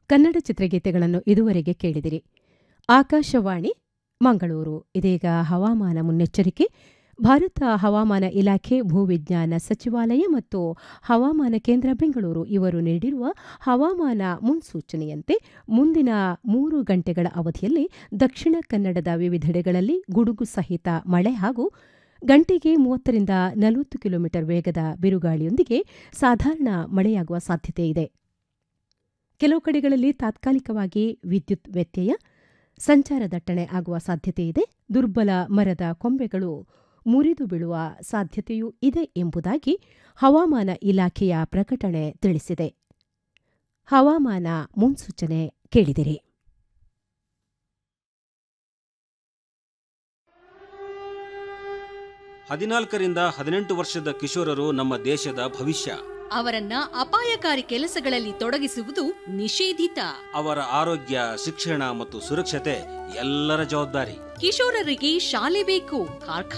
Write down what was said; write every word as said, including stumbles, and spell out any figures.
ಕನ್ನಡ ಚಿತ್ರಗೀತೆಗಳನ್ನು ಇದುವರೆಗೆ ಕೇಳಿದಿರಿ. ಆಕಾಶವಾಣಿ ಮಂಗಳೂರು. ಇದೀಗ ಹವಾಮಾನ ಮುನ್ನೆಚ್ಚರಿಕೆ. ಭಾರತ ಹವಾಮಾನ ಇಲಾಖೆ, ಭೂವಿಜ್ಞಾನ ಸಚಿವಾಲಯ ಮತ್ತು ಹವಾಮಾನ ಕೇಂದ್ರ ಬೆಂಗಳೂರು ಇವರು ನೀಡಿರುವ ಹವಾಮಾನ ಮುನ್ಸೂಚನೆಯಂತೆ ಮುಂದಿನ ಮೂರು ಗಂಟೆಗಳ ಅವಧಿಯಲ್ಲಿ ದಕ್ಷಿಣ ಕನ್ನಡದ ವಿವಿಧೆಡೆಗಳಲ್ಲಿ ಗುಡುಗು ಸಹಿತ ಮಳೆ ಹಾಗೂ ಗಂಟೆಗೆ ಮೂವತ್ತರಿಂದ ನಲವತ್ತು ಕಿಲೋಮೀಟರ್ ವೇಗದ ಬಿರುಗಾಳಿಯೊಂದಿಗೆ ಸಾಧಾರಣ ಮಳೆಯಾಗುವ ಸಾಧ್ಯತೆ ಇದೆ. ಕೆಲವು ಕಡೆಗಳಲ್ಲಿ ತಾತ್ಕಾಲಿಕವಾಗಿ ವಿದ್ಯುತ್ ವ್ಯತ್ಯಯ, ಸಂಚಾರ ದಟ್ಟಣೆ ಆಗುವ ಸಾಧ್ಯತೆ ಇದೆ. ದುರ್ಬಲ ಮರದ ಕೊಂಬೆಗಳು ಮುರಿದು ಬೀಳುವ ಸಾಧ್ಯತೆಯೂ ಇದೆ ಎಂಬುದಾಗಿ ಹವಾಮಾನ ಇಲಾಖೆಯ ಪ್ರಕಟಣೆ ತಿಳಿಸಿದೆ. ಹವಾಮಾನ ಮುನ್ಸೂಚನೆ ಕೇಳಿದಿರಿ. ಹದಿನಾಲ್ಕರಿಂದ ಹದಿನೆಂಟು ವರ್ಷದ ಕಿಶೋರರು ನಮ್ಮ ದೇಶದ ಭವಿಷ್ಯ. ಅವರನ್ನ ಅಪಾಯಕಾರಿ ಕೆಲಸಗಳಲ್ಲಿ ತೊಡಗಿಸುವುದು ನಿಷೇಧಿತ. ಅವರ ಆರೋಗ್ಯ, ಶಿಕ್ಷಣ ಮತ್ತು ಸುರಕ್ಷತೆ ಎಲ್ಲರ ಜವಾಬ್ದಾರಿ. ಕಿಶೋರರಿಗೆ ಶಾಲೆ ಬೇಕು, ಕಾರ್ಖಾನೆ